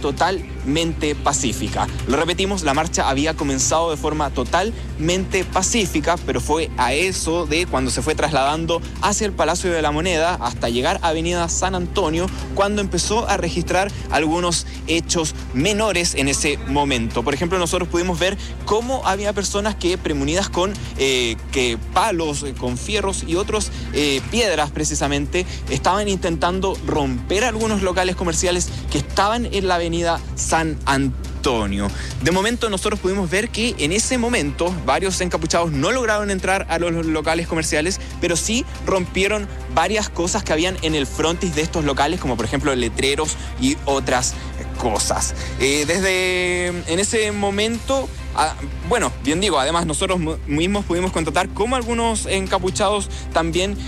totalmente pacífica. Lo repetimos, la marcha había comenzado de forma totalmente pacífica, pero fue a eso de cuando se fue trasladando hacia el Palacio de la Moneda hasta llegar a Avenida San Antonio, cuando empezó a registrar algunos hechos menores en ese momento. Por ejemplo, nosotros pudimos ver cómo había personas que premunidas con palos, con fierros y otros piedras precisamente, estaban intentando romper algunos locales comerciales que estaban en la Avenida San Antonio. De momento nosotros pudimos ver que en ese momento varios encapuchados no lograron entrar a los locales comerciales, pero sí rompieron varias cosas que habían en el frontis de estos locales, como por ejemplo letreros y otras cosas. Desde en ese momento, bien digo, además nosotros mismos pudimos constatar cómo algunos encapuchados también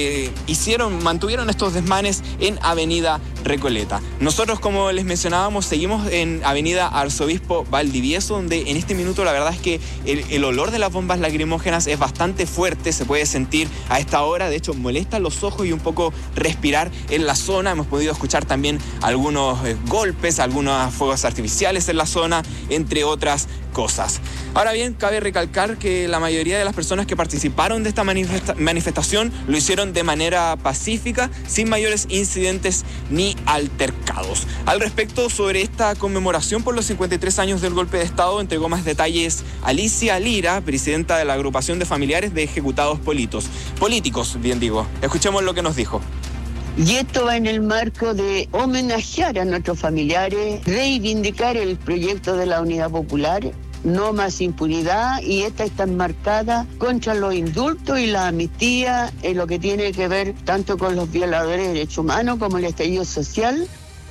mantuvieron estos desmanes en Avenida Recoleta. Nosotros, como les mencionábamos, seguimos en Avenida Arzobispo Valdivieso, donde en este minuto la verdad es que el olor de las bombas lacrimógenas es bastante fuerte, se puede sentir a esta hora, de hecho molesta los ojos y un poco respirar en la zona. Hemos podido escuchar también algunos golpes, algunos fuegos artificiales en la zona, entre otras cosas. Ahora bien, cabe recalcar que la mayoría de las personas que participaron de esta manifestación lo hicieron de manera pacífica, sin mayores incidentes ni altercados. Al respecto, sobre esta conmemoración por los 53 años del golpe de Estado, entregó más detalles Alicia Lira, presidenta de la agrupación de familiares de ejecutados políticos, bien digo. Escuchemos lo que nos dijo. Y esto va en el marco de homenajear a nuestros familiares, reivindicar el proyecto de la Unidad Popular, no más impunidad, y esta está enmarcada contra los indultos y la amnistía en lo que tiene que ver tanto con los violadores de derechos humanos como el estallido social.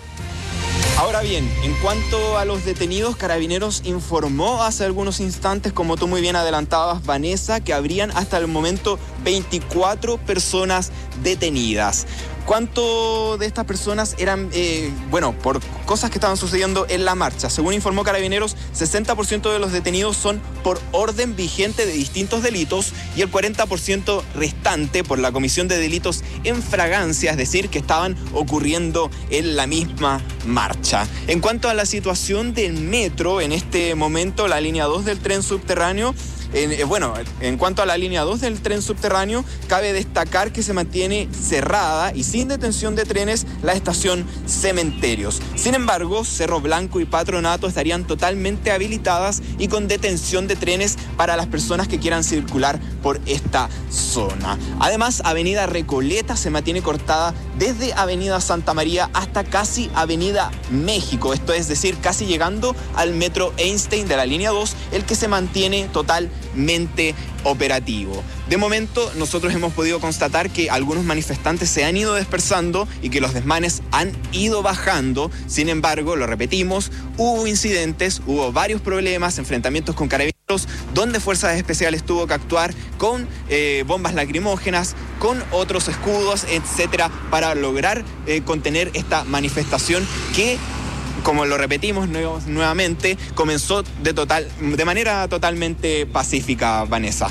Ahora bien, en cuanto a los detenidos, Carabineros informó hace algunos instantes, como tú muy bien adelantabas, Vanessa, que habrían hasta el momento 24 personas detenidas. ¿Cuánto de estas personas eran, por cosas que estaban sucediendo en la marcha? Según informó Carabineros, 60% de los detenidos son por orden vigente de distintos delitos y el 40% restante por la comisión de delitos en fragancia, es decir, que estaban ocurriendo en la misma marcha. En cuanto a la situación del metro, en este momento la línea 2 del tren subterráneo, en cuanto a la línea 2 del tren subterráneo, cabe destacar que se mantiene cerrada y sin detención de trenes la estación Cementerios. Sin embargo, Cerro Blanco y Patronato estarían totalmente habilitadas y con detención de trenes para las personas que quieran circular por esta zona. Además, Avenida Recoleta se mantiene cortada desde Avenida Santa María hasta casi Avenida México, esto es decir, casi llegando al metro Einstein de la línea 2, el que se mantiene totalmente operativo. De momento, nosotros hemos podido constatar que algunos manifestantes se han ido dispersando y que los desmanes han ido bajando. Sin embargo, lo repetimos, hubo incidentes, hubo varios problemas, enfrentamientos con Carabineros, donde Fuerzas Especiales tuvo que actuar con bombas lacrimógenas, con otros escudos, etcétera, para lograr contener esta manifestación que, como lo repetimos nuevamente, comenzó de manera totalmente pacífica, Vanessa.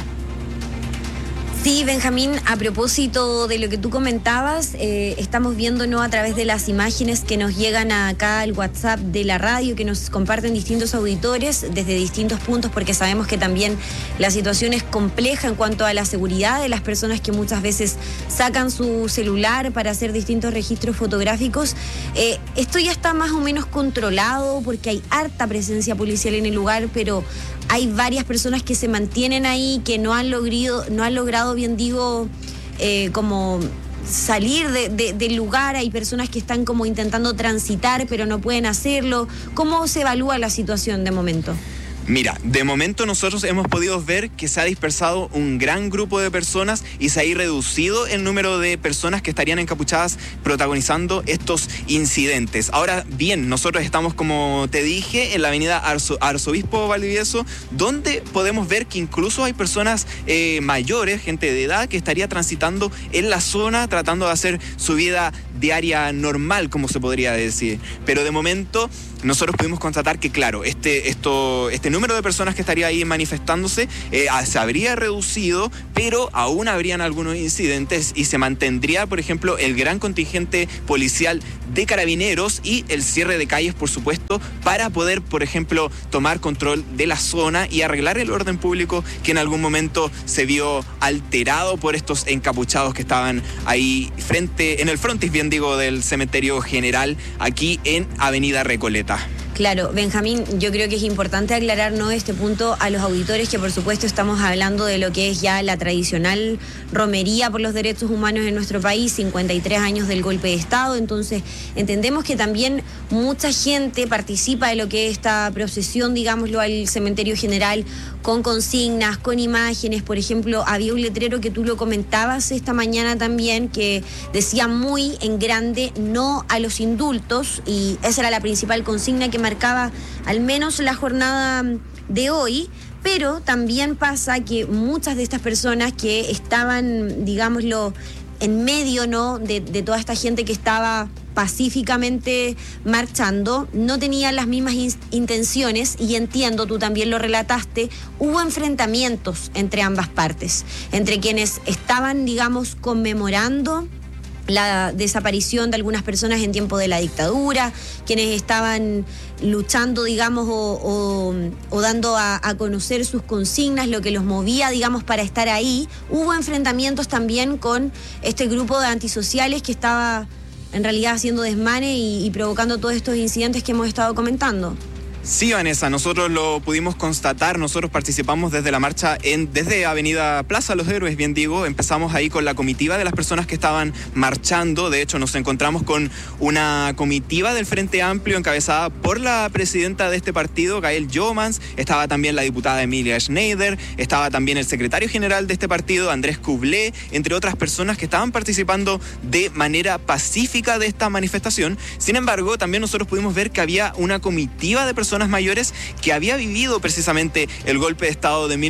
Sí, Benjamín, a propósito de lo que tú comentabas, estamos viéndonos a través de las imágenes que nos llegan acá al WhatsApp de la radio, que nos comparten distintos auditores desde distintos puntos, porque sabemos que también la situación es compleja en cuanto a la seguridad de las personas que muchas veces sacan su celular para hacer distintos registros fotográficos. Esto ya está más o menos controlado porque hay harta presencia policial en el lugar, pero hay varias personas que se mantienen ahí, que no han logrado, bien digo, como salir del lugar. Hay personas que están como intentando transitar, pero no pueden hacerlo. ¿Cómo se evalúa la situación de momento? Mira, de momento nosotros hemos podido ver que se ha dispersado un gran grupo de personas y se ha reducido el número de personas que estarían encapuchadas protagonizando estos incidentes. Ahora bien, nosotros estamos, como te dije, en la avenida Arzobispo Valdivieso, donde podemos ver que incluso hay personas mayores, gente de edad, que estaría transitando en la zona tratando de hacer su vida diaria normal, como se podría decir. Pero de momento nosotros pudimos constatar que, claro, este número número de personas que estaría ahí manifestándose se habría reducido, pero aún habrían algunos incidentes y se mantendría, por ejemplo, el gran contingente policial de carabineros y el cierre de calles, por supuesto, para poder, por ejemplo, tomar control de la zona y arreglar el orden público que en algún momento se vio alterado por estos encapuchados que estaban ahí en el frontis, bien digo, del cementerio general aquí en Avenida Recoleta. Claro, Benjamín, yo creo que es importante aclarar, ¿no?, este punto a los auditores, que por supuesto estamos hablando de lo que es ya la tradicional romería por los derechos humanos en nuestro país, 53 años del golpe de Estado. Entonces entendemos que también mucha gente participa de lo que es esta procesión, digámoslo, al cementerio general, con consignas, con imágenes. Por ejemplo, había un letrero que tú lo comentabas esta mañana también, que decía muy en grande: no a los indultos, y esa era la principal consigna que marcaba al menos la jornada de hoy. Pero también pasa que muchas de estas personas que estaban, digámoslo, en medio, ¿no?, de toda esta gente que estaba pacíficamente marchando, no tenían las mismas intenciones, y entiendo, tú también lo relataste, hubo enfrentamientos entre ambas partes, entre quienes estaban, digamos, conmemorando la desaparición de algunas personas en tiempo de la dictadura, quienes estaban luchando, digamos, o dando a conocer sus consignas, lo que los movía, digamos, para estar ahí. Hubo enfrentamientos también con este grupo de antisociales que estaba en realidad haciendo desmane y provocando todos estos incidentes que hemos estado comentando. Sí, Vanessa, nosotros lo pudimos constatar. Nosotros participamos desde la marcha desde Avenida Plaza Los Héroes, bien digo. Empezamos ahí con la comitiva de las personas que estaban marchando. De hecho, nos encontramos con una comitiva del Frente Amplio encabezada por la presidenta de este partido, Gael Jomans. Estaba también la diputada Emilia Schneider, estaba también el secretario general de este partido, Andrés Cublé, entre otras personas que estaban participando de manera pacífica de esta manifestación. Sin embargo, también nosotros pudimos ver que había una comitiva de personas mayores que había vivido precisamente el golpe de Estado de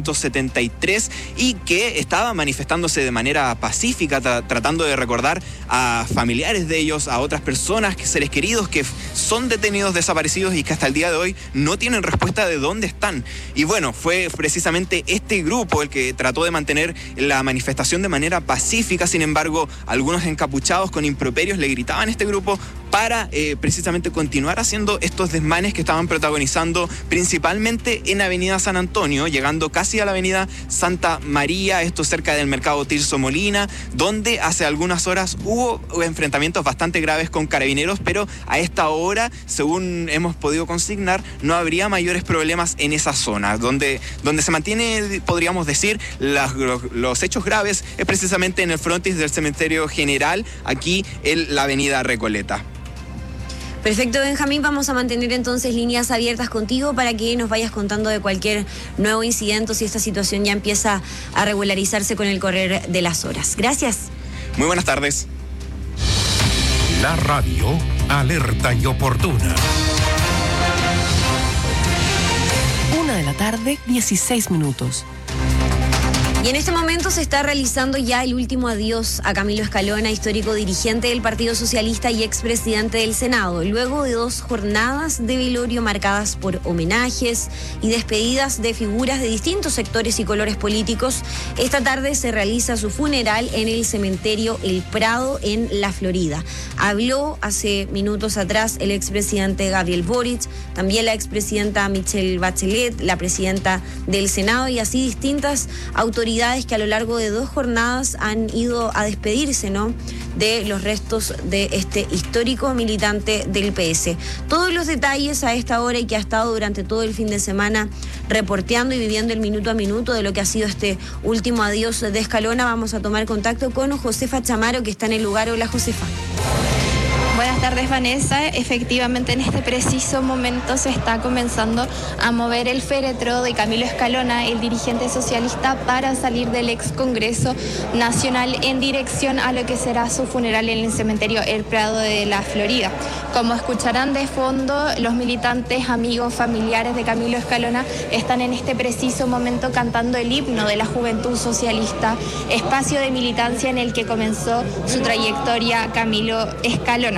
1973 y que estaba manifestándose de manera pacífica, tratando de recordar a familiares de ellos, a otras personas, seres queridos que son detenidos, desaparecidos y que hasta el día de hoy no tienen respuesta de dónde están. Y bueno, fue precisamente este grupo el que trató de mantener la manifestación de manera pacífica. Sin embargo, algunos encapuchados con improperios le gritaban a este grupo para precisamente continuar haciendo estos desmanes que estaban protagonizando principalmente en Avenida San Antonio, llegando casi a la Avenida Santa María, esto cerca del Mercado Tirso Molina, donde hace algunas horas hubo enfrentamientos bastante graves con carabineros, pero a esta hora, según hemos podido consignar, no habría mayores problemas en esa zona. Donde se mantiene, podríamos decir, los hechos graves es precisamente en el frontis del cementerio general, aquí en la Avenida Recoleta. Perfecto, Benjamín, vamos a mantener entonces líneas abiertas contigo para que nos vayas contando de cualquier nuevo incidente, si esta situación ya empieza a regularizarse con el correr de las horas. Gracias. Muy buenas tardes. La radio alerta y oportuna. 1:16 p.m. Y en este momento se está realizando ya el último adiós a Camilo Escalona, histórico dirigente del Partido Socialista y expresidente del Senado. Luego de 2 jornadas de velorio marcadas por homenajes y despedidas de figuras de distintos sectores y colores políticos, esta tarde se realiza su funeral en el cementerio El Prado en La Florida. Habló hace minutos atrás el expresidente Gabriel Boric, también la expresidenta Michelle Bachelet, la presidenta del Senado, y así distintas autoridades que a lo largo de 2 jornadas han ido a despedirse, ¿no?, de los restos de este histórico militante del PS. Todos los detalles a esta hora, y que ha estado durante todo el fin de semana reporteando y viviendo el minuto a minuto de lo que ha sido este último adiós de Escalona, vamos a tomar contacto con Josefa Chamaro, que está en el lugar. Hola, Josefa. Buenas tardes, Vanessa. Efectivamente, en este preciso momento se está comenzando a mover el féretro de Camilo Escalona, el dirigente socialista, para salir del ex Congreso Nacional en dirección a lo que será su funeral en el cementerio El Prado de La Florida. Como escucharán de fondo, los militantes, amigos, familiares de Camilo Escalona están en este preciso momento cantando el himno de la Juventud Socialista, espacio de militancia en el que comenzó su trayectoria Camilo Escalona.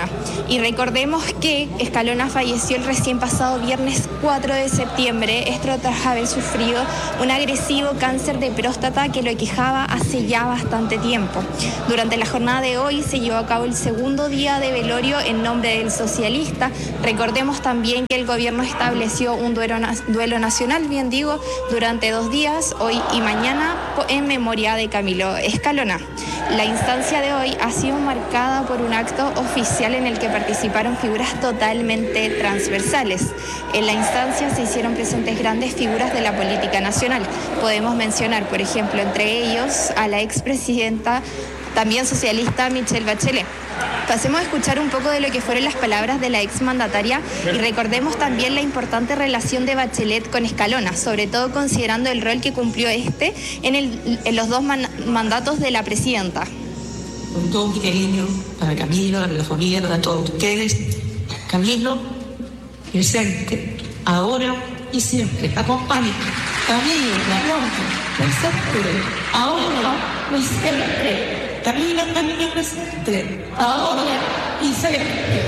Escalona. Y recordemos que Escalona falleció el recién pasado viernes 4 de septiembre, esto tras haber sufrido un agresivo cáncer de próstata que lo aquejaba hace ya bastante tiempo. Durante la jornada de hoy se llevó a cabo el segundo día de velorio en nombre del socialista. Recordemos también que el gobierno estableció un duelo nacional, bien digo, durante 2 días, hoy y mañana, en memoria de Camilo Escalona. La instancia de hoy ha sido marcada por un acto oficial en el que participaron figuras totalmente transversales. En la instancia se hicieron presentes grandes figuras de la política nacional. Podemos mencionar, por ejemplo, entre ellos a la expresidenta, también socialista, Michelle Bachelet. Pasemos a escuchar un poco de lo que fueron las palabras de la exmandataria y recordemos también la importante relación de Bachelet con Escalona, sobre todo considerando el rol que cumplió en los 2 mandatos de la presidenta. Con todo mi cariño para Camilo, para la familia, para todos ustedes. Camilo, presente, ahora y siempre. Acompáñenme. Camilo, la muerte, presente, ahora y siempre. Camilo, presente, ahora y siempre.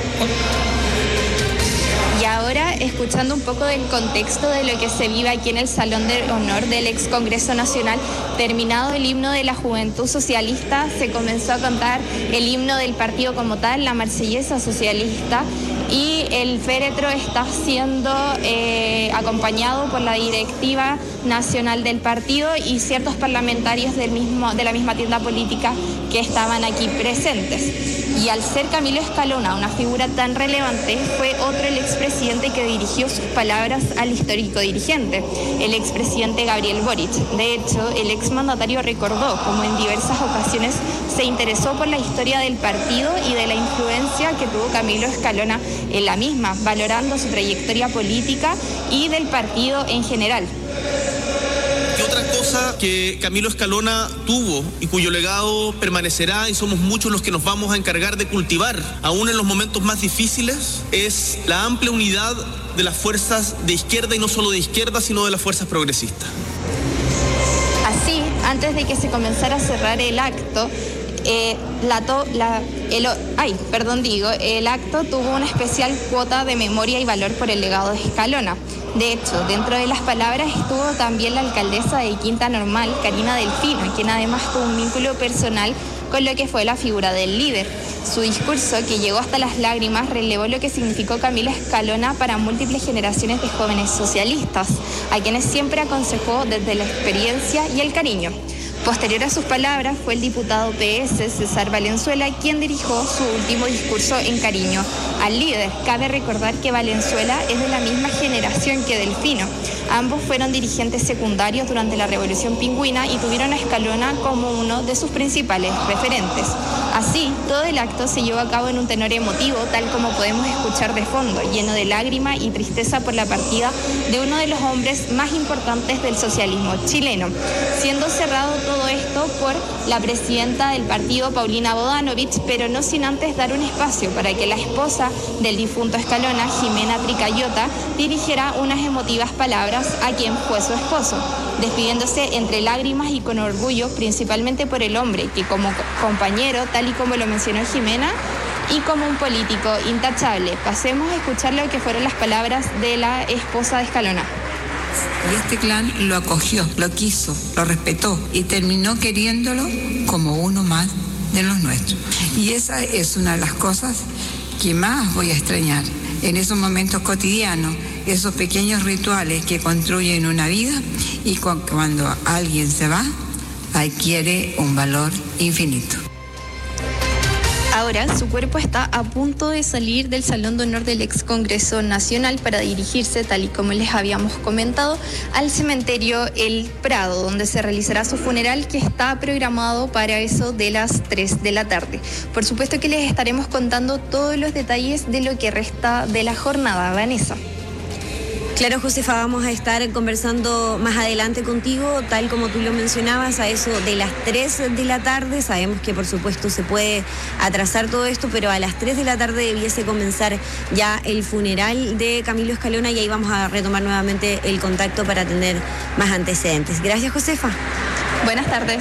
Y ahora, escuchando un poco del contexto de lo que se vive aquí en el Salón de Honor del ex Congreso Nacional, terminado el himno de la Juventud Socialista, se comenzó a cantar el himno del partido como tal, la Marsellesa Socialista, y el féretro está siendo acompañado por la directiva nacional del partido y ciertos parlamentarios de la misma tienda política que estaban aquí presentes. Y al ser Camilo Escalona una figura tan relevante, fue otro el expresidente que dirigió sus palabras al histórico dirigente, el expresidente Gabriel Boric. De hecho, el exmandatario recordó cómo en diversas ocasiones se interesó por la historia del partido y de la influencia que tuvo Camilo Escalona en la misma, valorando su trayectoria política y del partido en general. Y otra cosa que Camilo Escalona tuvo y cuyo legado permanecerá, y somos muchos los que nos vamos a encargar de cultivar, aún en los momentos más difíciles, es la amplia unidad de las fuerzas de izquierda, y no solo de izquierda, sino de las fuerzas progresistas. Así, antes de que se comenzara a cerrar el acto, el acto tuvo una especial cuota de memoria y valor por el legado de Escalona. De hecho, dentro de las palabras estuvo también la alcaldesa de Quinta Normal, Karina Delfino, quien además tuvo un vínculo personal con lo que fue la figura del líder. Su discurso, que llegó hasta las lágrimas, relevó lo que significó Camilo Escalona para múltiples generaciones de jóvenes socialistas, a quienes siempre aconsejó desde la experiencia y el cariño. Posterior a sus palabras fue el diputado PS, César Valenzuela, quien dirigió su último discurso en cariño al líder. Cabe recordar que Valenzuela es de la misma generación que Delfino. Ambos fueron dirigentes secundarios durante la Revolución Pingüina y tuvieron a Escalona como uno de sus principales referentes. Así, todo el acto se llevó a cabo en un tenor emotivo, tal como podemos escuchar de fondo, lleno de lágrima y tristeza por la partida de uno de los hombres más importantes del socialismo chileno, siendo cerrado todo esto por la presidenta del partido, Paulina Bodanovich, pero no sin antes dar un espacio para que la esposa del difunto Escalona, Jimena Tricayota, dirigiera unas emotivas palabras a quien fue su esposo, despidiéndose entre lágrimas y con orgullo, principalmente por el hombre que como compañero, tal y como lo mencionó Jimena, y como un político intachable. Pasemos a escuchar lo que fueron las palabras de la esposa de Escalona. Y este clan lo acogió, lo quiso, lo respetó y terminó queriéndolo como uno más de los nuestros. Y esa es una de las cosas que más voy a extrañar en esos momentos cotidianos, esos pequeños rituales que construyen una vida, y cuando alguien se va, adquiere un valor infinito. Ahora su cuerpo está a punto de salir del Salón de Honor del ex Congreso Nacional para dirigirse, tal y como les habíamos comentado, al cementerio El Prado, donde se realizará su funeral, que está programado para eso de las 3 de la tarde. Por supuesto que les estaremos contando todos los detalles de lo que resta de la jornada. Vanessa. Claro, Josefa, vamos a estar conversando más adelante contigo, tal como tú lo mencionabas, a eso de las 3 de la tarde. Sabemos que por supuesto se puede atrasar todo esto, pero a las 3 de la tarde debiese comenzar ya el funeral de Camilo Escalona, y ahí vamos a retomar nuevamente el contacto para tener más antecedentes. Gracias, Josefa. Buenas tardes.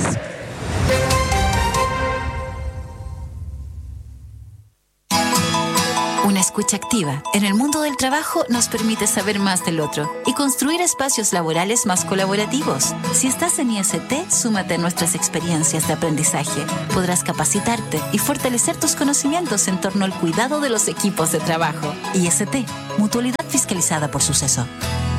escucha activa en el mundo del trabajo nos permite saber más del otro y construir espacios laborales más colaborativos. Si estás en IST, súmate a nuestras experiencias de aprendizaje. Podrás capacitarte y fortalecer tus conocimientos en torno al cuidado de los equipos de trabajo. IST, Mutualidad fiscalizada por Suceso.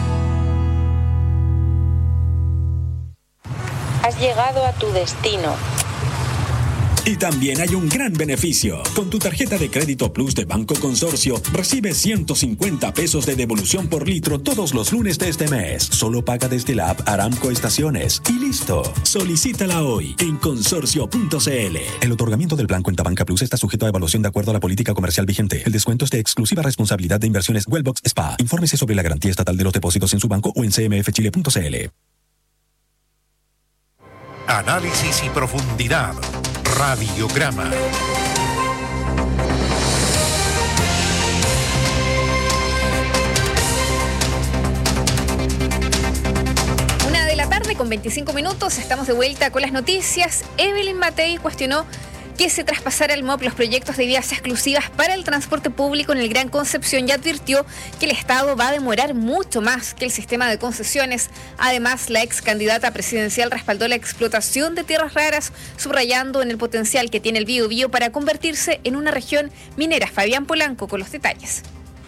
Has llegado a tu destino. Y también hay un gran beneficio. Con tu tarjeta de crédito Plus de Banco Consorcio, recibes 150 pesos de devolución por litro todos los lunes de este mes. Solo paga desde la app Aramco Estaciones. Y listo. Solicítala hoy en consorcio.cl. El otorgamiento del plan Cuenta Banca Plus está sujeto a evaluación de acuerdo a la política comercial vigente. El descuento es de exclusiva responsabilidad de Inversiones Wellbox SPA. Infórmese sobre la garantía estatal de los depósitos en su banco o en cmfchile.cl. Análisis y profundidad. Radiograma. Una de la tarde con 25 minutos, estamos de vuelta con las noticias. Evelyn Matei cuestionó que se traspasara al MOP los proyectos de vías exclusivas para el transporte público en el Gran Concepción y advirtió que el Estado va a demorar mucho más que el sistema de concesiones. Además, la ex candidata presidencial respaldó la explotación de tierras raras, subrayando en el potencial que tiene el Biobío para convertirse en una región minera. Fabián Polanco con los detalles.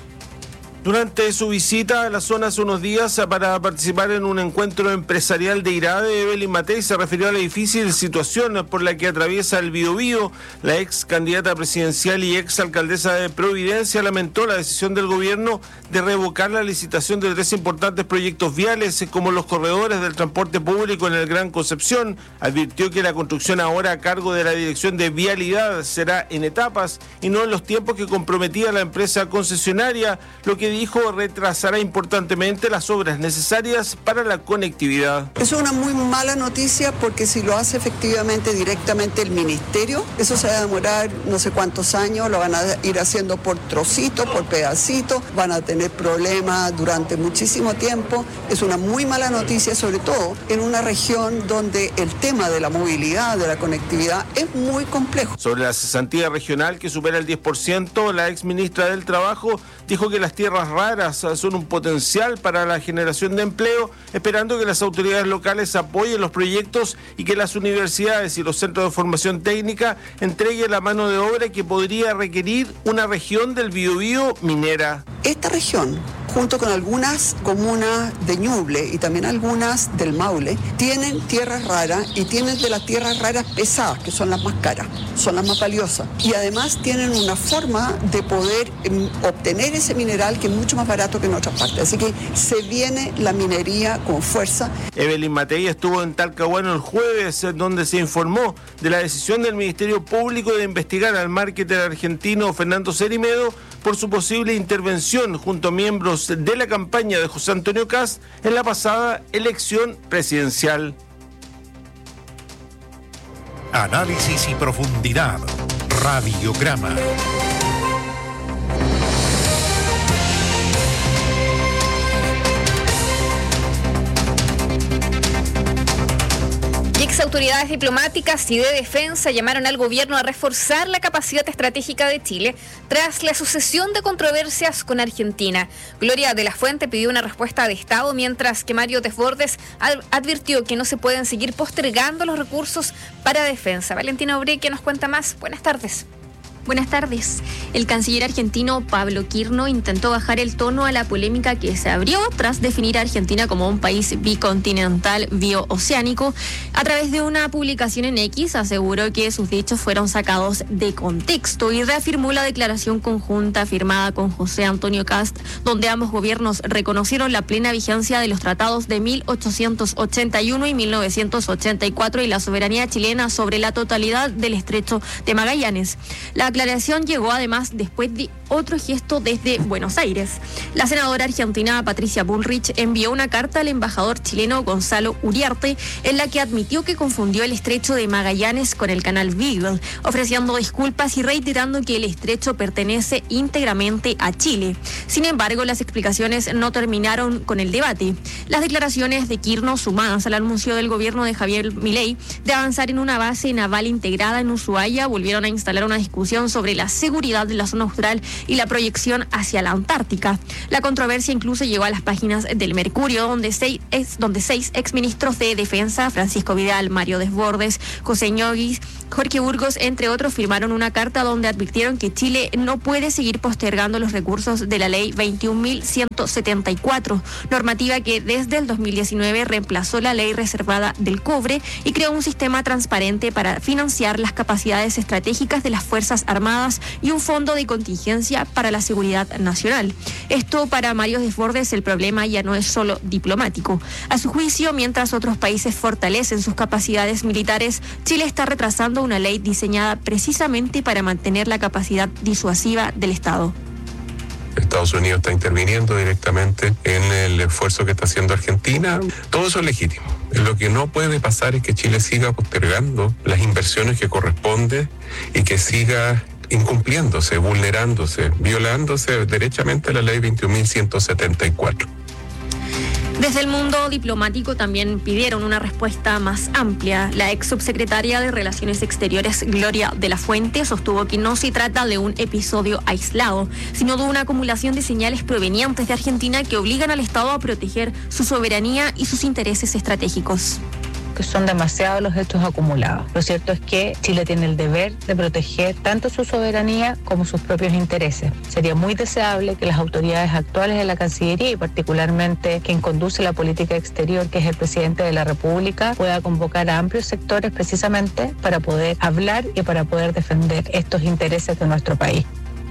Durante su visita a la zona hace unos días para participar en un encuentro empresarial de IRADE, Evelyn Matei se refirió a la difícil situación por la que atraviesa el Biobío. La ex candidata presidencial y ex alcaldesa de Providencia lamentó la decisión del gobierno de revocar la licitación de 3 importantes proyectos viales como los corredores del transporte público en el Gran Concepción. Advirtió que la construcción ahora a cargo de la Dirección de Vialidad será en etapas y no en los tiempos que comprometía la empresa concesionaria, lo que dijo retrasará importantemente las obras necesarias para la conectividad. Es una muy mala noticia porque si lo hace efectivamente directamente el ministerio, eso se va a demorar no sé cuántos años, lo van a ir haciendo por trocito, por pedacito, van a tener problemas durante muchísimo tiempo. Es una muy mala noticia, sobre todo en una región donde el tema de la movilidad, de la conectividad es muy complejo. Sobre la cesantía regional que supera el 10%, la ex ministra del Trabajo dijo que las tierras raras son un potencial para la generación de empleo, esperando que las autoridades locales apoyen los proyectos y que las universidades y los centros de formación técnica entreguen la mano de obra que podría requerir una región del Biobío minera. Esta región, junto con algunas comunas de Ñuble y también algunas del Maule, tienen tierras raras y tienen de las tierras raras pesadas, que son las más caras, son las más valiosas. Y además tienen una forma de poder obtener ese mineral que es mucho más barato que en otras partes. Así que se viene la minería con fuerza. Evelyn Matei estuvo en Talcahuano el jueves, donde se informó de la decisión del Ministerio Público de investigar al marketer argentino Fernando Cerimedo por su posible intervención junto a miembros de la campaña de José Antonio Kast en la pasada elección presidencial. Análisis y profundidad. Radiograma. Autoridades diplomáticas y de defensa llamaron al gobierno a reforzar la capacidad estratégica de Chile tras la sucesión de controversias con Argentina. Gloria de la Fuente pidió una respuesta de Estado, mientras que Mario Desbordes advirtió que no se pueden seguir postergando los recursos para defensa. Valentina Obrequia nos cuenta más. Buenas tardes. Buenas tardes. El canciller argentino Pablo Quirno intentó bajar el tono a la polémica que se abrió tras definir a Argentina como un país bicontinental biooceánico. A través de una publicación en X aseguró que sus dichos fueron sacados de contexto y reafirmó la declaración conjunta firmada con José Antonio Kast, donde ambos gobiernos reconocieron la plena vigencia de los tratados de 1881 y 1984 y la soberanía chilena sobre la totalidad del Estrecho de Magallanes. La aclaración llegó además después de otro gesto desde Buenos Aires. La senadora argentina Patricia Bullrich envió una carta al embajador chileno Gonzalo Uriarte en la que admitió que confundió el Estrecho de Magallanes con el canal Beagle, ofreciendo disculpas y reiterando que el estrecho pertenece íntegramente a Chile. Sin embargo, las explicaciones no terminaron con el debate. Las declaraciones de Quirno, sumadas al anuncio del gobierno de Javier Milei de avanzar en una base naval integrada en Ushuaia, volvieron a instalar una discusión sobre la seguridad de la zona austral y la proyección hacia la Antártica. La controversia incluso llegó a las páginas del Mercurio, donde seis exministros de Defensa, Francisco Vidal, Mario Desbordes, José Ñoguis, Jorge Burgos, entre otros, firmaron una carta donde advirtieron que Chile no puede seguir postergando los recursos de la ley 21.174, normativa que desde el 2019 reemplazó la ley reservada del cobre y creó un sistema transparente para financiar las capacidades estratégicas de las Fuerzas Armadas y un fondo de contingencia para la seguridad nacional. Esto, para Mario Desbordes, el problema ya no es solo diplomático. A su juicio, mientras otros países fortalecen sus capacidades militares, Chile está retrasando una ley diseñada precisamente para mantener la capacidad disuasiva del Estado. Estados Unidos está interviniendo directamente en el esfuerzo que está haciendo Argentina. Todo eso es legítimo. Lo que no puede pasar es que Chile siga postergando las inversiones que corresponde y que siga incumpliéndose, vulnerándose, violándose derechamente la ley 21.174. Desde el mundo diplomático también pidieron una respuesta más amplia. La ex subsecretaria de Relaciones Exteriores, Gloria de la Fuente, sostuvo que no se trata de un episodio aislado, sino de una acumulación de señales provenientes de Argentina que obligan al Estado a proteger su soberanía y sus intereses estratégicos. Que son demasiados los hechos acumulados. Lo cierto es que Chile tiene el deber de proteger tanto su soberanía como sus propios intereses. Sería muy deseable que las autoridades actuales de la Cancillería y particularmente quien conduce la política exterior, que es el presidente de la República, pueda convocar a amplios sectores precisamente para poder hablar y para poder defender estos intereses de nuestro país.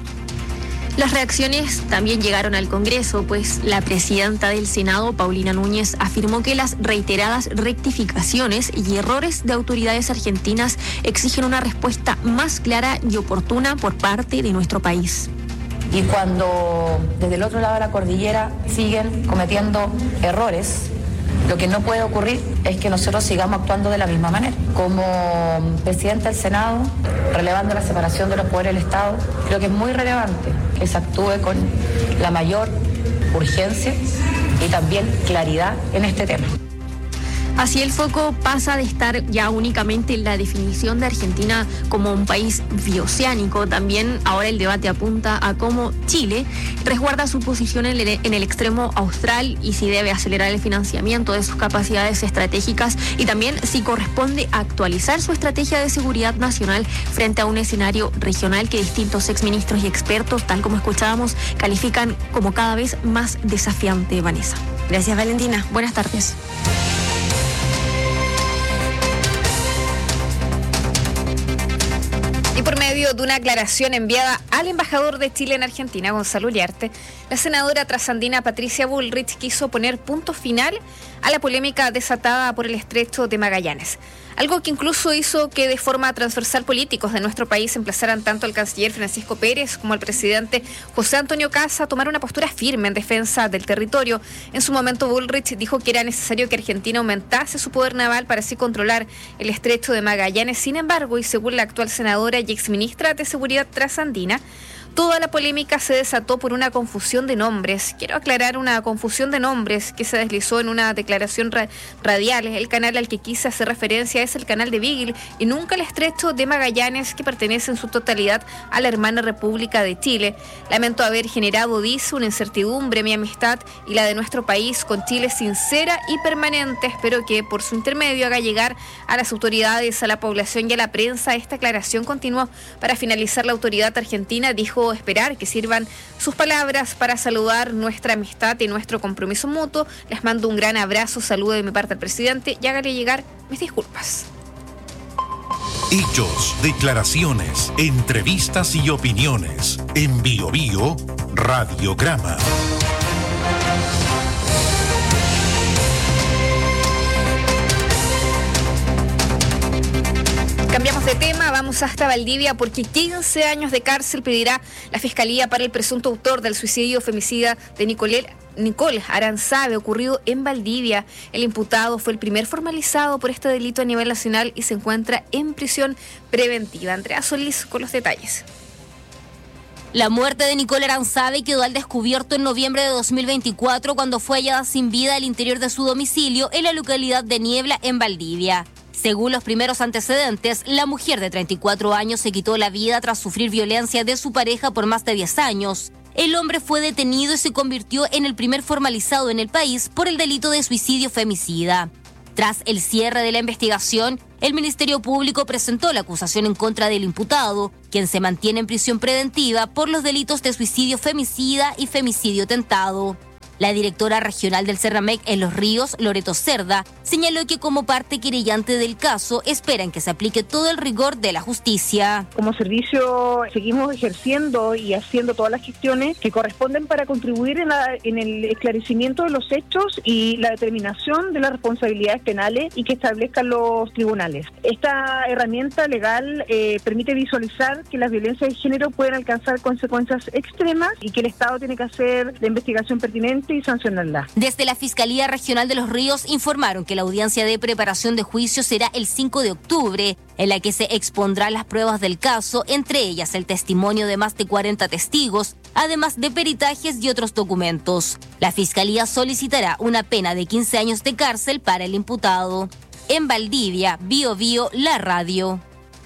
Las reacciones también llegaron al Congreso, pues la presidenta del Senado, Paulina Núñez, afirmó que las reiteradas rectificaciones y errores de autoridades argentinas exigen una respuesta más clara y oportuna por parte de nuestro país. Y cuando desde el otro lado de la cordillera siguen cometiendo errores, lo que no puede ocurrir es que nosotros sigamos actuando de la misma manera. Como presidenta del Senado, relevando la separación de los poderes del Estado, creo que es muy relevante que se actúe con la mayor urgencia y también claridad en este tema. Así el foco pasa de estar ya únicamente en la definición de Argentina como un país bioceánico. También ahora el debate apunta a cómo Chile resguarda su posición en el extremo austral y si debe acelerar el financiamiento de sus capacidades estratégicas y también si corresponde actualizar su estrategia de seguridad nacional frente a un escenario regional que distintos exministros y expertos, tal como escuchábamos, califican como cada vez más desafiante. Vanessa. Gracias, Valentina. Buenas tardes. Y por medio de una aclaración enviada al embajador de Chile en Argentina, Gonzalo Uriarte, la senadora trasandina Patricia Bullrich quiso poner punto final a la polémica desatada por el Estrecho de Magallanes. Algo que incluso hizo que de forma transversal políticos de nuestro país emplazaran tanto al canciller Francisco Pérez como al presidente José Antonio Kassa a tomar una postura firme en defensa del territorio. En su momento Bullrich dijo que era necesario que Argentina aumentase su poder naval para así controlar el Estrecho de Magallanes. Sin embargo, y según la actual senadora y exministra de Seguridad trasandina, toda la polémica se desató por una confusión de nombres. Quiero aclarar, una confusión de nombres que se deslizó en una declaración radial. El canal al que quise hacer referencia es el canal de Beagle y nunca el Estrecho de Magallanes, que pertenece en su totalidad a la hermana República de Chile. Lamento haber generado, dice, una incertidumbre. Mi amistad y la de nuestro país con Chile es sincera y permanente. Espero que por su intermedio haga llegar a las autoridades, a la población y a la prensa esta aclaración. Continuó. Para finalizar, la autoridad argentina dijo esperar que sirvan sus palabras para saludar nuestra amistad y nuestro compromiso mutuo. Les mando un gran abrazo, saludo de mi parte al presidente y hágale llegar mis disculpas. Hechos, declaraciones, entrevistas y opiniones. En Bio Bio, Radiograma. Cambiamos de tema, vamos hasta Valdivia porque 15 años de cárcel pedirá la Fiscalía para el presunto autor del suicidio femicida de Nicole Aranzave, ocurrido en Valdivia. El imputado fue el primer formalizado por este delito a nivel nacional y se encuentra en prisión preventiva. Andrea Solís con los detalles. La muerte de Nicole Aranzave quedó al descubierto en noviembre de 2024 cuando fue hallada sin vida al interior de su domicilio en la localidad de Niebla, en Valdivia. Según los primeros antecedentes, la mujer de 34 años se quitó la vida tras sufrir violencia de su pareja por más de 10 años. El hombre fue detenido y se convirtió en el primer formalizado en el país por el delito de suicidio femicida. Tras el cierre de la investigación, el Ministerio Público presentó la acusación en contra del imputado, quien se mantiene en prisión preventiva por los delitos de suicidio femicida y femicidio tentado. La directora regional del Cerramec en Los Ríos, Loreto Cerda, señaló que como parte querellante del caso esperan que se aplique todo el rigor de la justicia. Como servicio seguimos ejerciendo y haciendo todas las gestiones que corresponden para contribuir en el esclarecimiento de los hechos y la determinación de las responsabilidades penales y que establezcan los tribunales. Esta herramienta legal permite visualizar que las violencias de género pueden alcanzar consecuencias extremas y que el Estado tiene que hacer la investigación pertinente y sancionarla. Desde la Fiscalía Regional de Los Ríos informaron que la audiencia de preparación de juicio será el 5 de octubre, en la que se expondrán las pruebas del caso, entre ellas el testimonio de más de 40 testigos, además de peritajes y otros documentos. La Fiscalía solicitará una pena de 15 años de cárcel para el imputado. En Valdivia, Bio Bio, la radio.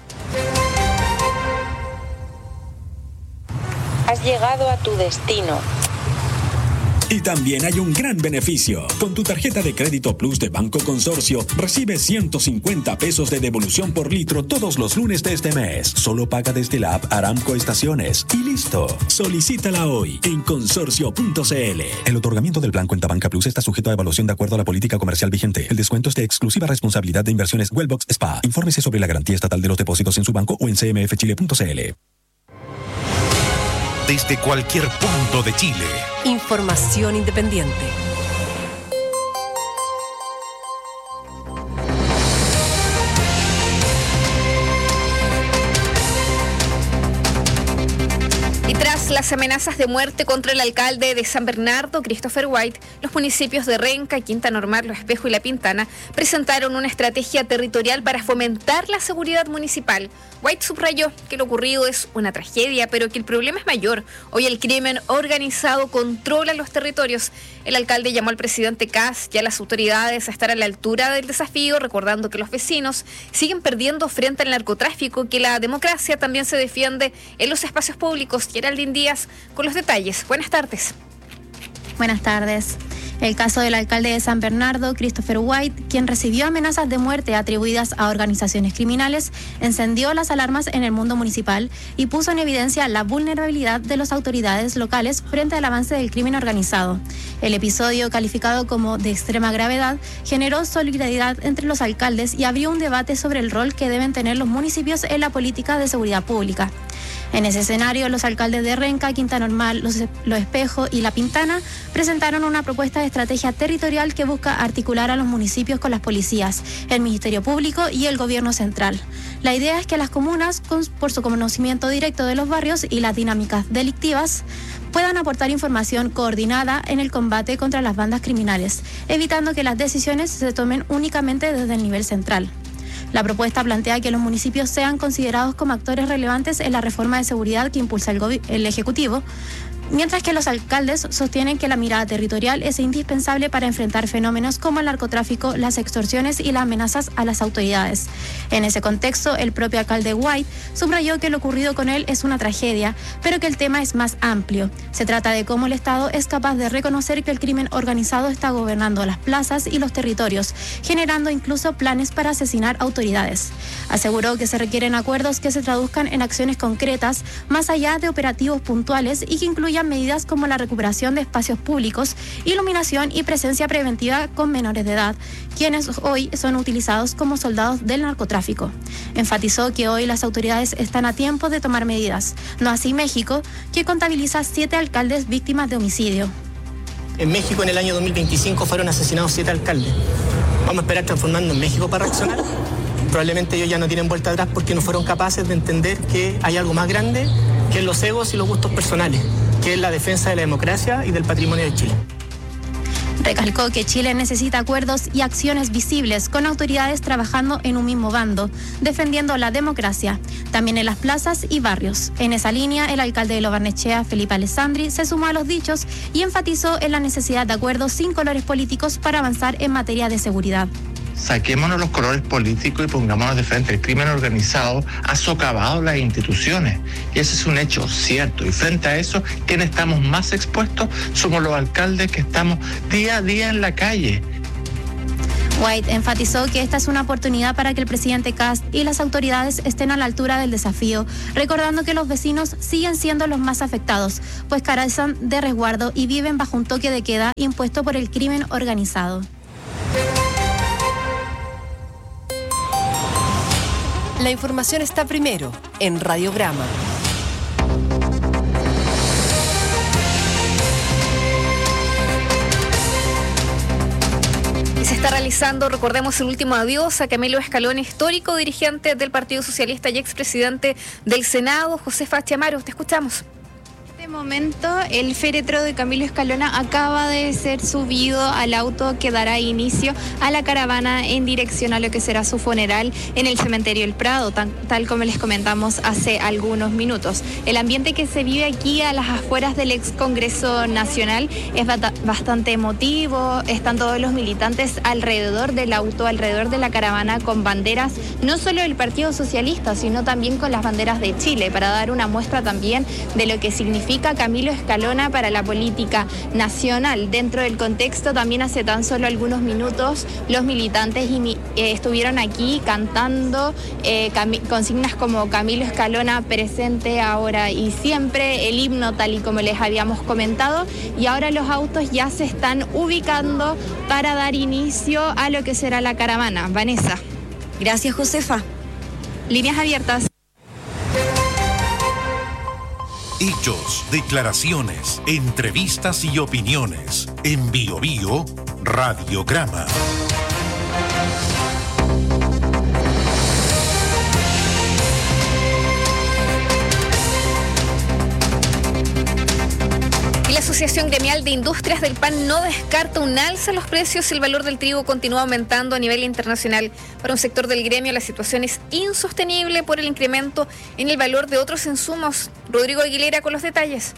Has llegado a tu destino. Y también hay un gran beneficio. Con tu tarjeta de crédito Plus de Banco Consorcio, recibes 150 pesos de devolución por litro todos los lunes de este mes. Solo paga desde la app Aramco Estaciones. Y listo. Solicítala hoy en consorcio.cl. El otorgamiento del plan Cuenta Banca Plus está sujeto a evaluación de acuerdo a la política comercial vigente. El descuento es de exclusiva responsabilidad de Inversiones Wellbox SPA. Infórmese sobre la garantía estatal de los depósitos en su banco o en cmfchile.cl. Desde cualquier punto de Chile. Información independiente. Y tras las amenazas de muerte contra el alcalde de San Bernardo, Christopher White, los municipios de Renca, Quinta Normal, Los Espejos y La Pintana presentaron una estrategia territorial para fomentar la seguridad municipal. White subrayó que lo ocurrido es una tragedia, pero que el problema es mayor. Hoy el crimen organizado controla los territorios. El alcalde llamó al presidente Kast y a las autoridades a estar a la altura del desafío, recordando que los vecinos siguen perdiendo frente al narcotráfico, que la democracia también se defiende en los espacios públicos. Geraldine Díaz con los detalles. Buenas tardes. Buenas tardes. El caso del alcalde de San Bernardo, Christopher White, quien recibió amenazas de muerte atribuidas a organizaciones criminales, encendió las alarmas en el mundo municipal y puso en evidencia la vulnerabilidad de las autoridades locales frente al avance del crimen organizado. El episodio, calificado como de extrema gravedad, generó solidaridad entre los alcaldes y abrió un debate sobre el rol que deben tener los municipios en la política de seguridad pública. En ese escenario, los alcaldes de Renca, Quinta Normal, Los Espejos y La Pintana presentaron una propuesta de estrategia territorial que busca articular a los municipios con las policías, el Ministerio Público y el Gobierno Central. La idea es que las comunas, por su conocimiento directo de los barrios y las dinámicas delictivas, puedan aportar información coordinada en el combate contra las bandas criminales, evitando que las decisiones se tomen únicamente desde el nivel central. La propuesta plantea que los municipios sean considerados como actores relevantes en la reforma de seguridad que impulsa el Ejecutivo, mientras que los alcaldes sostienen que la mirada territorial es indispensable para enfrentar fenómenos como el narcotráfico, las extorsiones y las amenazas a las autoridades. En ese contexto, el propio alcalde White subrayó que lo ocurrido con él es una tragedia, pero que el tema es más amplio. Se trata de cómo el Estado es capaz de reconocer que el crimen organizado está gobernando las plazas y los territorios, generando incluso planes para asesinar autoridades. Aseguró que se requieren acuerdos que se traduzcan en acciones concretas, más allá de operativos puntuales, y que incluyan medidas como la recuperación de espacios públicos, iluminación y presencia preventiva con menores de edad, quienes hoy son utilizados como soldados del narcotráfico. Enfatizó que hoy las autoridades están a tiempo de tomar medidas, no así México, que contabiliza 7 alcaldes víctimas de homicidio. En México en el año 2025 fueron asesinados 7 alcaldes. ¿Vamos a esperar transformando en México para reaccionar? Probablemente ellos ya no tienen vuelta atrás porque no fueron capaces de entender que hay algo más grande que los egos y los gustos personales, que es la defensa de la democracia y del patrimonio de Chile. Recalcó que Chile necesita acuerdos y acciones visibles con autoridades trabajando en un mismo bando, defendiendo la democracia, también en las plazas y barrios. En esa línea, el alcalde de Lo Barnechea, Felipe Alessandri, se sumó a los dichos y enfatizó en la necesidad de acuerdos sin colores políticos para avanzar en materia de seguridad. saquémonos los colores políticos y pongámonos de frente. El crimen organizado ha socavado las instituciones y ese es un hecho cierto. Y frente a eso, ¿quiénes estamos más expuestos? Somos los alcaldes que estamos día a día en la calle. White enfatizó que esta es una oportunidad para que el presidente Kast y las autoridades estén a la altura del desafío, recordando que los vecinos siguen siendo los más afectados, pues carecen de resguardo y viven bajo un toque de queda impuesto por el crimen organizado. La información está primero en Radiograma. Se está realizando, recordemos, el último adiós a Camilo Escalona, histórico dirigente del Partido Socialista y expresidente del Senado. Josefa Chamaro, te escuchamos. En este momento, el féretro de Camilo Escalona acaba de ser subido al auto que dará inicio a la caravana en dirección a lo que será su funeral en el cementerio El Prado, tal como les comentamos hace algunos minutos. El ambiente que se vive aquí a las afueras del ex Congreso Nacional es bastante emotivo. Están todos los militantes alrededor del auto, alrededor de la caravana, con banderas no solo del Partido Socialista, sino también con las banderas de Chile, para dar una muestra también de lo que significa Camilo Escalona para la política nacional. Dentro del contexto, también hace tan solo algunos minutos los militantes estuvieron aquí cantando consignas como Camilo Escalona presente, ahora y siempre, el himno tal y como les habíamos comentado, y ahora los autos ya se están ubicando para dar inicio a lo que será la caravana. Vanessa. Gracias, Josefa. Líneas abiertas. Hechos, declaraciones, entrevistas y opiniones. En Bio Bio, Radiograma. La Asociación Gremial de Industrias del Pan no descarta un alza en los precios. El valor del trigo continúa aumentando a nivel internacional. Para un sector del gremio, la situación es insostenible por el incremento en el valor de otros insumos. Rodrigo Aguilera con los detalles.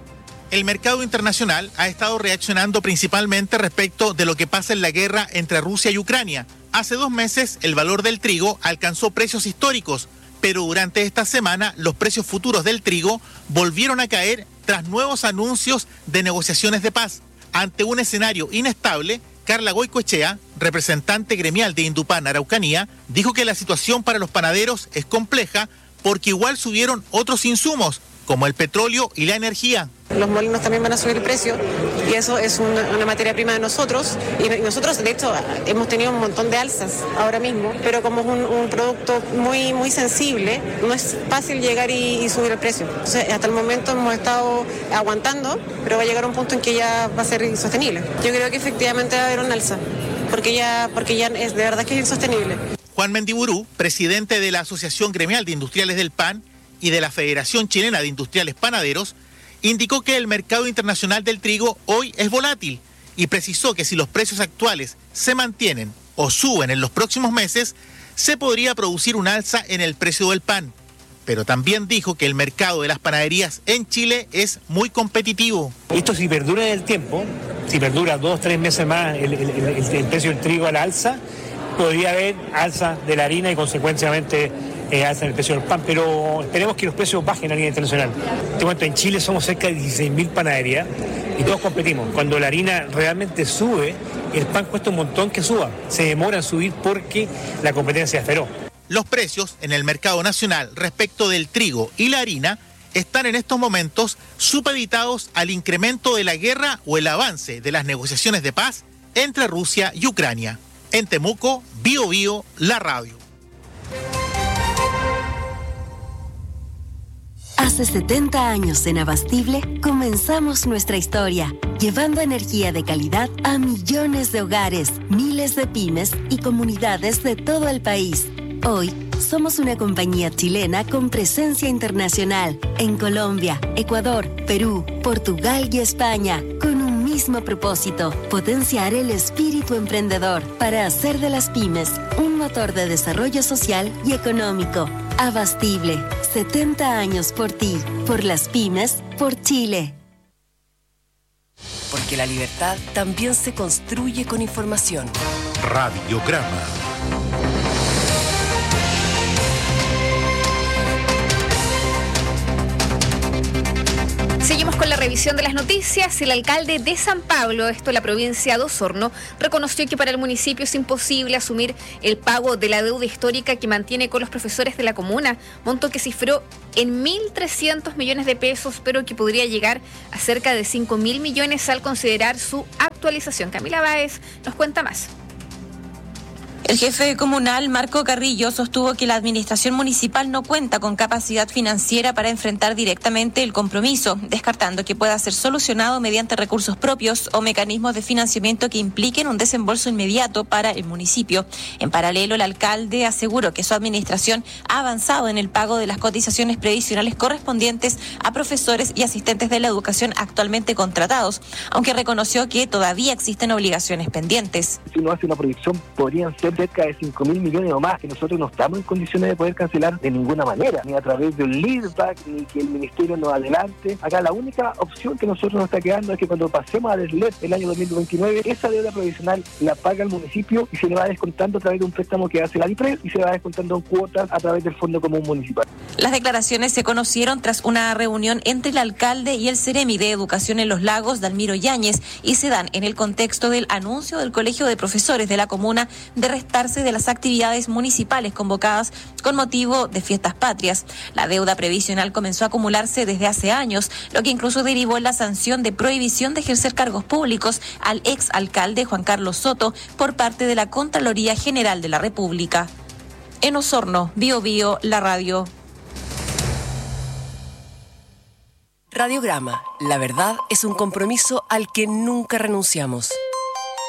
El mercado internacional ha estado reaccionando principalmente respecto de lo que pasa en la guerra entre Rusia y Ucrania. Hace 2 meses, el valor del trigo alcanzó precios históricos, pero durante esta semana los precios futuros del trigo volvieron a caer tras nuevos anuncios de negociaciones de paz. Ante un escenario inestable, Carla Goicoechea, representante gremial de Indupán Araucanía, dijo que la situación para los panaderos es compleja porque igual subieron otros insumos, como el petróleo y la energía. Los molinos también van a subir el precio y eso es una materia prima de nosotros, y nosotros de hecho hemos tenido un montón de alzas ahora mismo, pero como es un producto muy, muy sensible, no es fácil llegar y subir el precio. Entonces, hasta el momento hemos estado aguantando, pero va a llegar un punto en que ya va a ser insostenible. Yo creo que efectivamente va a haber un alza, porque ya es de verdad que es insostenible. Juan Mendiburú, presidente de la Asociación Gremial de Industriales del Pan y de la Federación Chilena de Industriales Panaderos, indicó que el mercado internacional del trigo hoy es volátil y precisó que si los precios actuales se mantienen o suben en los próximos meses, se podría producir un alza en el precio del pan. Pero también dijo que el mercado de las panaderías en Chile es muy competitivo. Esto si perdura en el tiempo, si perdura 2 o 3 meses más el precio del trigo a la alza, podría haber alza de la harina y consecuentemente alza en el precio del pan, pero esperemos que los precios bajen a nivel internacional. Te cuento, en Chile somos cerca de 16.000 panaderías y todos competimos. Cuando la harina realmente sube, el pan cuesta un montón que suba. Se demora en subir porque la competencia es feroz. Los precios en el mercado nacional respecto del trigo y la harina están en estos momentos supeditados al incremento de la guerra o el avance de las negociaciones de paz entre Rusia y Ucrania. En Temuco, Bio Bio, la radio. Hace 70 años en Abastible comenzamos nuestra historia, llevando energía de calidad a millones de hogares, miles de pymes y comunidades de todo el país. Hoy somos una compañía chilena con presencia internacional en Colombia, Ecuador, Perú, Portugal y España, con un mismo propósito: potenciar el espíritu emprendedor para hacer de las pymes un motor de desarrollo social y económico. Abastible, 70 años por ti, por las pymes, por Chile. Porque porque la libertad también se construye con información. Radiograma. Seguimos con la revisión de las noticias. El alcalde de San Pablo, esto en la provincia de Osorno, reconoció que para el municipio es imposible asumir el pago de la deuda histórica que mantiene con los profesores de la comuna, monto que cifró en 1.300 millones de pesos, pero que podría llegar a cerca de 5.000 millones al considerar su actualización. Camila Báez nos cuenta más. El jefe comunal, Marco Carrillo, sostuvo que la administración municipal no cuenta con capacidad financiera para enfrentar directamente el compromiso, descartando que pueda ser solucionado mediante recursos propios o mecanismos de financiamiento que impliquen un desembolso inmediato para el municipio. En paralelo, el alcalde aseguró que su administración ha avanzado en el pago de las cotizaciones previsionales correspondientes a profesores y asistentes de la educación actualmente contratados, aunque reconoció que todavía existen obligaciones pendientes. Si uno hace una proyección, podrían ser cerca de 5.000 millones o más, que nosotros no estamos en condiciones de poder cancelar de ninguna manera, ni a través de un leaseback, ni que el ministerio nos adelante. Acá la única opción que nosotros nos está quedando es que cuando pasemos al SLEP el año 2029, esa deuda provisional la paga el municipio y se le va descontando a través de un préstamo que hace la DIPRES y se va descontando en cuotas a través del Fondo Común Municipal. Las declaraciones se conocieron tras una reunión entre el alcalde y el Ceremi de Educación en Los Lagos, Dalmiro Yáñez, y se dan en el contexto del anuncio del Colegio de Profesores de la comuna de restarse de las actividades municipales convocadas con motivo de fiestas patrias. La deuda previsional comenzó a acumularse desde hace años, lo que incluso derivó en la sanción de prohibición de ejercer cargos públicos al exalcalde Juan Carlos Soto por parte de la Contraloría General de la República. En Osorno, Bio Bio, la radio. Radiograma. La verdad es un compromiso al que nunca renunciamos.